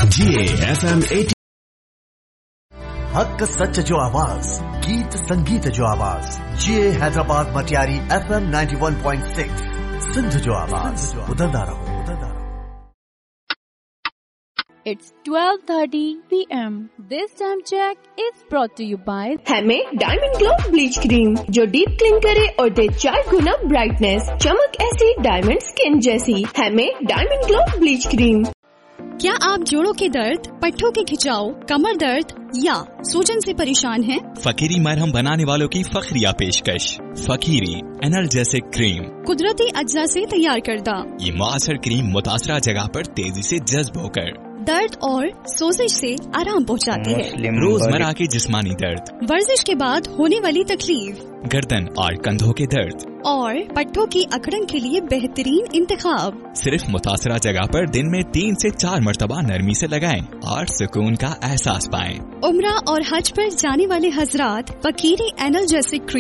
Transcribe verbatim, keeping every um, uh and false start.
जी F M eighty. हक सच जो आवाज, गीत संगीत जो आवाज, ये Hyderabad Matiari F M ninety one point six Sindh जो आवाज, उदंदा रहो उदंदा रहो। It's twelve thirty p m This time check is brought to you by हमें डायमंड ग्लो ब्लीच क्रीम जो डीप क्लीन करे और दे चार गुना ब्राइटनेस, चमक ऐसी डायमंड स्किन जैसी। हमें डायमंड ग्लो ब्लीच क्रीम। क्या आप जोड़ों के दर्द, पट्टों के खिंचाव, कमर दर्द या सूजन से परेशान हैं? फकीरी मरहम बनाने वालों की फखरिया पेशकश फकीरी एनर्जेसिक क्रीम, कुदरती अज्जा से तैयार करदा। ये मुअस्सर क्रीम मुतासरा जगह पर तेजी से जज्ब होकर दर्द और सोजिश से आराम पहुंचाती है। रोजमर्रा के जिस्मानी दर्द, वर्जिश के बाद होने वाली तकलीफ, गर्दन और कंधों के दर्द और पट्टों की अकड़न के लिए बेहतरीन इंतखाब। सिर्फ मुतासरा जगह पर दिन में तीन से चार मर्तबा नरमी से लगाएं और सुकून का एहसास पाएं। उम्रा और हज पर जाने वाले हजरात फकीरी एनर्जेसिक क्रीम